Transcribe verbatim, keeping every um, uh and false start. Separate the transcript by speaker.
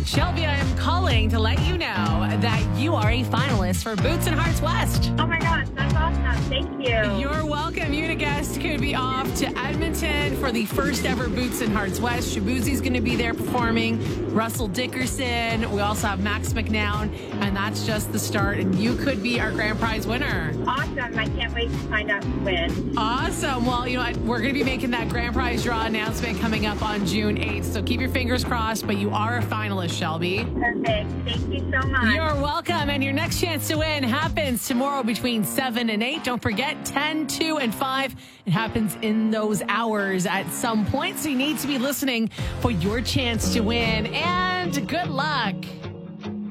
Speaker 1: Shelby, I am calling to let you know that you are a finalist for Boots and Hearts West.
Speaker 2: Oh my gosh, that's awesome. Thank you.
Speaker 1: You're welcome. You and a guest could be off to Edmonton for the first ever Boots and Hearts West. Shabuzi's going to be there performing. Russell Dickerson. We also have Max McNown. And that's just the start. And you could be our grand prize winner.
Speaker 2: Awesome. I can't wait to find out who wins.
Speaker 1: Awesome. Well, you know what? We're going to be making that grand prize draw announcement coming up on June eighth. So keep your fingers crossed. But you are a finalist, Shelby.
Speaker 2: Perfect. Thank you so much.
Speaker 1: You're welcome. And your next chance to win happens tomorrow between seven and eight. Don't forget, ten, two, and five. It happens in those hours at some point. So you need to be listening for your chance to win. And good luck.